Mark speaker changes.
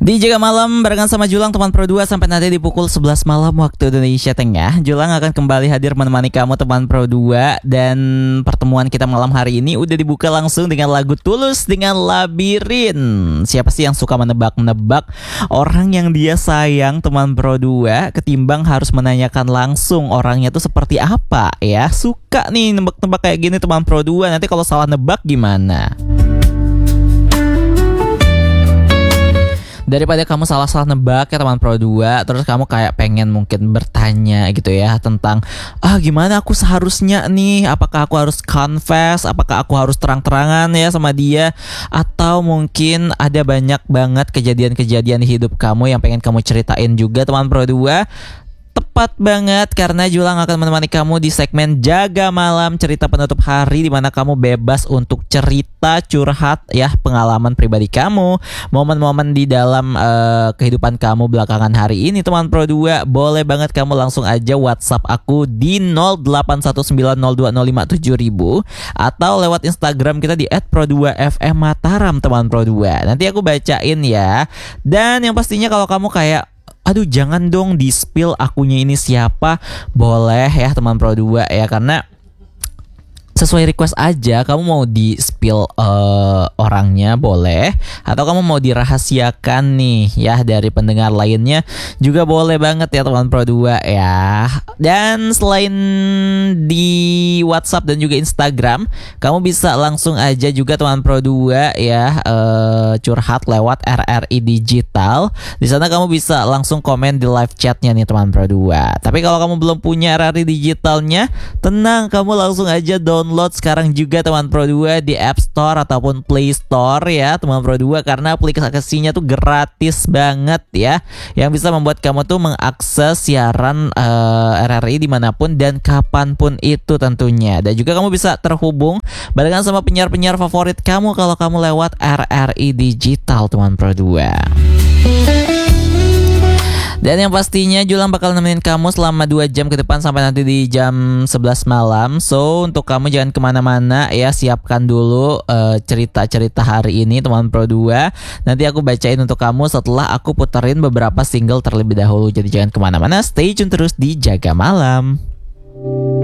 Speaker 1: Di Jaga Malam barengan sama Julang teman Pro 2 sampai nanti di pukul 11 malam waktu Indonesia Tengah. Julang akan kembali hadir menemani kamu teman Pro 2. Dan pertemuan kita malam hari ini udah dibuka langsung dengan lagu Tulus dengan Labirin. Siapa sih yang suka menebak-nebak orang yang dia sayang teman Pro 2 ketimbang harus menanyakan langsung orangnya tuh seperti apa ya. Suka nih nebak-nebak kayak gini teman Pro 2. Nanti kalau salah nebak gimana? Daripada kamu salah-salah nebak ya teman Pro 2, terus kamu kayak pengen mungkin bertanya gitu ya tentang gimana aku seharusnya nih, apakah aku harus confess, apakah aku harus terang-terangan ya sama dia, atau mungkin ada banyak banget kejadian-kejadian di hidup kamu yang pengen kamu ceritain juga teman Pro 2. Tepat banget karena Julang akan menemani kamu di segmen Jaga Malam cerita penutup hari, di mana kamu bebas untuk cerita curhat ya pengalaman pribadi kamu, momen-momen di dalam kehidupan kamu belakangan hari ini teman Pro 2. Boleh banget kamu langsung aja WhatsApp aku di 081902057000 atau lewat Instagram kita di @pro2fmmataram teman Pro 2. Nanti aku bacain ya. Dan yang pastinya kalau kamu kayak jangan dong di spill akunnya ini siapa, boleh ya teman Pro 2 ya, karena sesuai request aja. Kamu mau di spill orangnya boleh, atau kamu mau dirahasiakan nih ya dari pendengar lainnya juga boleh banget ya teman Pro 2 ya. Dan selain di WhatsApp dan juga Instagram, kamu bisa langsung aja juga teman Pro 2 ya curhat lewat RRI Digital. Di sana kamu bisa langsung komen di live chatnya nih teman Pro 2. Tapi kalau kamu belum punya RRI Digitalnya, tenang, kamu langsung aja download sekarang juga teman Pro 2 di App Store ataupun Play Store ya teman Pro 2, karena aplikasinya tuh gratis banget ya, yang bisa membuat kamu tuh mengakses siaran RRI dimanapun dan kapanpun itu tentunya. Dan juga kamu bisa terhubung barengan sama penyiar-penyiar favorit kamu kalau kamu lewat RRI Digital teman Pro 2. Dan yang pastinya Julang bakal nemenin kamu selama 2 jam ke depan sampai nanti di jam 11 malam. So untuk kamu jangan kemana-mana ya, siapkan dulu cerita-cerita hari ini teman Pro 2. Nanti aku bacain untuk kamu setelah aku puterin beberapa single terlebih dahulu. Jadi jangan kemana-mana, stay tune terus di Jaga Malam.